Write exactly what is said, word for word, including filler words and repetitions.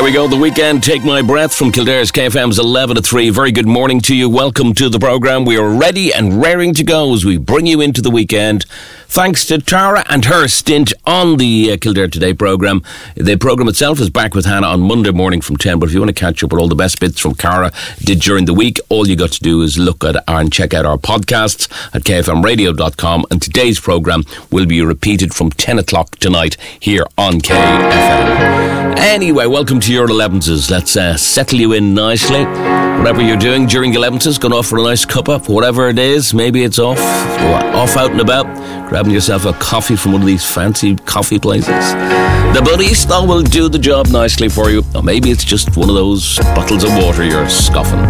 There we go, the weekend, Take My Breath from Kildare's K F M's eleven to three. Very good morning to you. Welcome to the programme. We are ready and raring to go as we bring you into the weekend. Thanks to Tara and her stint on the uh, Kildare Today programme. The programme itself is back with Hannah on Monday morning from ten, but if you want to catch up with all the best bits from Cara did during the week, all you got to do is look at and check out our podcasts at k f m radio dot com, and today's programme will be repeated from ten o'clock tonight here on K F M. Anyway, welcome to your elevenses. Let's uh, settle you in nicely. Whatever you're doing during elevenses, going off for a nice cup up, whatever it is, maybe it's off, off out and about, grabbing yourself a coffee from one of these fancy coffee places. The Barista will do the job nicely for you. Or maybe it's just one of those bottles of water you're scoffing.